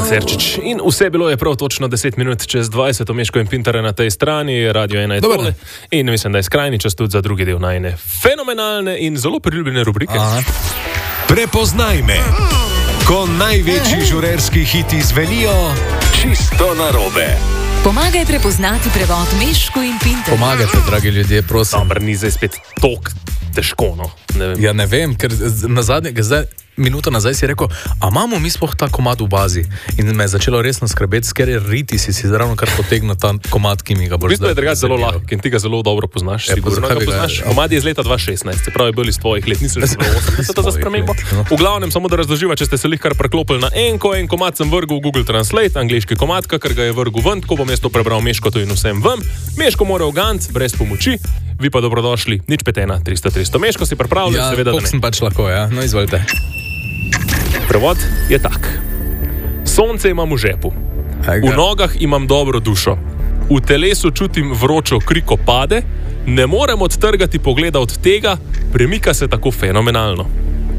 Cerčič. In vse bilo je prav točno 10 minut čez 20, Meško in Pintar na tej strani, Radio 1 je tole. In mislim, da je skrajni čas tudi za drugi del najne fenomenalne in zelo priljubljene rubrike. Aha. Prepoznaj me, ko največji žurerski hiti zvenijo čisto narobe. Pomagaj prepoznati prevod Meško in Pintar. Pomagajte, dragi ljudje, prosim. Dobar, ni zdaj spet tok težko, no. Ne vem. Ja, ne vem, ker minuto nazaj si rekel, a imamo mi sploh ta komad v bazi? In me je začelo resno skrbeti, ker je riti si ravno kar potegnil ta komad, ki mi ga boš zdaj. V bistvu je drugače zelo lahk in ti ga zelo dobro poznaš. Sigurno ga poznaš. Komad je iz leta 2016, se pravi, bil iz tvojih let, nisem že bilo 80 za spremembo. V glavnem, samo da razloživa, če ste se lih kar preklopili na en komad sem vrgel v Google Translate, angleški komad, ker ga je vrgel ven, ko bom jaz to prebral Meško in vsem vam. Meško mora ugant, brez pomoči. Vi pa dobrodošli, 051 300 Meško si pripravljen, ja, seveda da ne. Ja, sem pač lahko, ja. No, izvolite. Prevod je tak. Sonce imam v žepu. V nogah imam dobro dušo. V telesu čutim vročo kri, ko pade. Ne morem odtrgati pogleda od tega, premika se tako fenomenalno.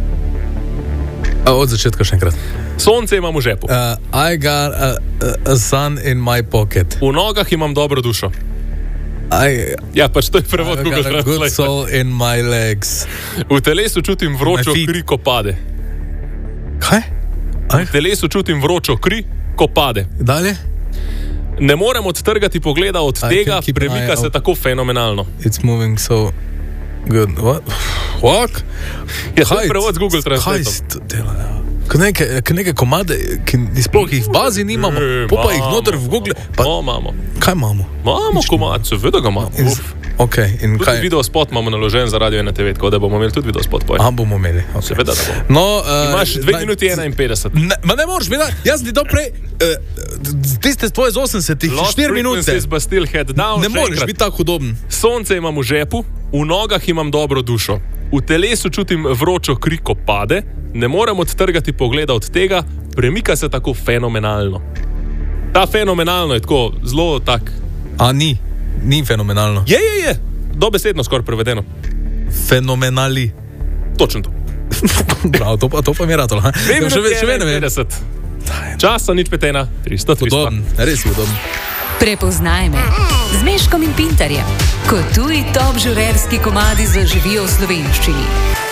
Od začetka še enkrat. Sonce imam v žepu. I got a sun in my pocket. V nogah imam dobro dušo. Ja, pač to je prevod Google Translate. Good soul in my legs. V telesu čutim vročo kri, ko pade. Kaj? V telesu čutim vročo kri, ko pade. Dalje? Ne morem odtrgati pogleda od tega, premika se tako fenomenalno. It's moving so good. What? Ja, to je prevod z Google Translate. Kaj to dela? Neke komade, ki sploh jih v bazi nimamo, pa jih noter v Google. Imamo. Kaj imamo? Imamo komad, seveda ga imamo. Okay, in tudi kaj? Video spot imamo naložen za Radio 1 TV, tako da bomo imeli tudi video spot. Bomo imeli. Okay. Seveda da bomo. No, imaš 2 minuti 51. Ne moreš, jaz ti to prej, tiste tvoje z 80-ih, 4 minute. Ne moreš biti tako hudoben. Sonce imam v žepu, v nogah imam dobro dušo. V telesu čutim vročo kri, ko pade. Ne morem odtrgati pogleda od tega, premika se tako fenomenalno. Ta fenomenalno je tako zelo tak. A ni fenomenalno. Je. Dobesedno skoraj prevedeno. Fenomenali. Točno to. Prav, to pa mi je ratalo. Še ne vem. Časa 051 300. Podoben, res je podoben. Prepoznaj me z Meškom in Pintarjem, ko tuji top žurerski komadi zaživijo v slovenščini.